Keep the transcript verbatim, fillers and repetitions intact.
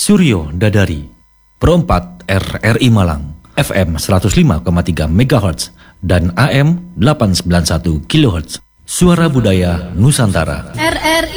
Suryo Dadari, Pro empat R R I Malang, F M seratus lima koma tiga megahertz dan A M delapan ratus sembilan puluh satu kilohertz. Suara Budaya Nusantara. R R